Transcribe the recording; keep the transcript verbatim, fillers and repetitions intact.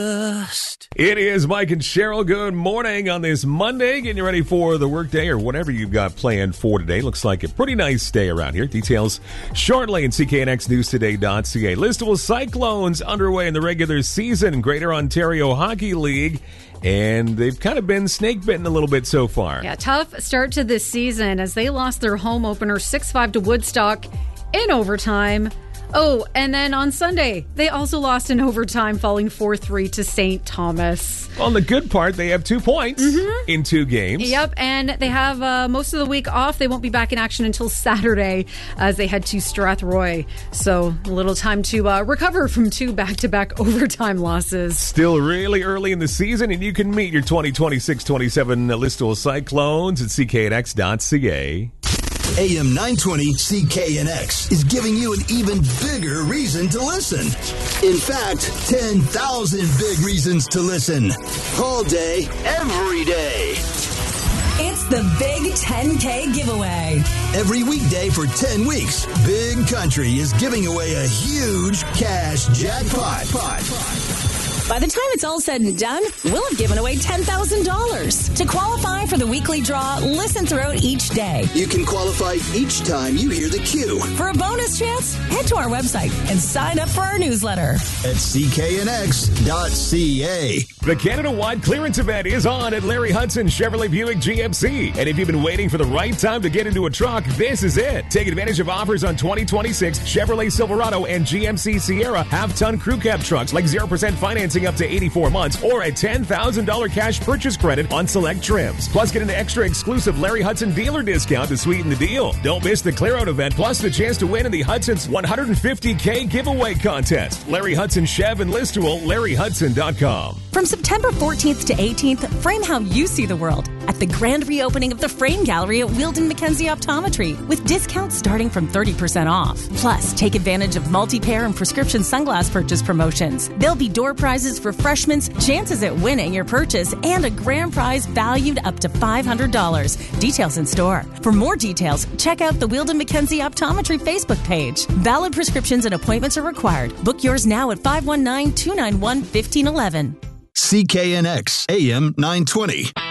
It is Mike and Cheryl. Good morning on this Monday. Getting you ready for the workday or whatever you've got planned for today. Looks like a pretty nice day around here. Details shortly in C K N X News Today dot C A. Listable Cyclones underway in the regular season in Greater Ontario Hockey League. And they've kind of been snake-bitten a little bit so far. Yeah, tough start to this season as they lost their home opener six five to Woodstock in overtime. Oh, and then on Sunday, they also lost in overtime, falling four three to Saint Thomas. On the good part, they have two points mm-hmm. in two games. Yep, and they have uh, most of the week off. They won't be back in action until Saturday as they head to Strathroy. So a little time to uh, recover from two back-to-back overtime losses. Still really early in the season, and you can meet your twenty twenty-six twenty-seven Listowel Cyclones at C K N X dot C A. A M nine twenty C K N X is giving you an even bigger reason to listen. In fact, ten thousand big reasons to listen. All day, every day. It's the Big ten K giveaway. Every weekday for ten weeks, Big Country is giving away a huge cash jackpot. By the time it's all said and done, we'll have given away ten thousand dollars. To qualify for the weekly draw, listen throughout each day. You can qualify each time you hear the cue. For a bonus chance, head to our website and sign up for our newsletter at C K N X dot C A. The Canada-wide clearance event is on at Larry Hudson Chevrolet Buick G M C. And if you've been waiting for the right time to get into a truck, this is it. Take advantage of offers on twenty twenty-six Chevrolet Silverado and G M C Sierra half-ton crew cab trucks like zero percent financing up to eighty-four months or a ten thousand dollars cash purchase credit on select trims. Plus, get an extra exclusive Larry Hudson dealer discount to sweeten the deal. Don't miss the clear out event, plus the chance to win in the Hudson's one hundred fifty K giveaway contest. Larry Hudson Chev and Listowel, Larry Hudson dot com. From September fourteenth to eighteenth, frame how you see the world at the grand reopening of the Frame Gallery at Wheeldon Mackenzie Optometry with discounts starting from thirty percent off. Plus, take advantage of multi-pair and prescription sunglass purchase promotions. There'll be door prizes for freshmen, chances at winning your purchase, and a grand prize valued up to five hundred dollars. Details in store. For more details, check out the Wheeldon Mackenzie Optometry Facebook page. Valid prescriptions and appointments are required. Book yours now at five one nine, two nine one, one five one one. C K N X A M nine twenty.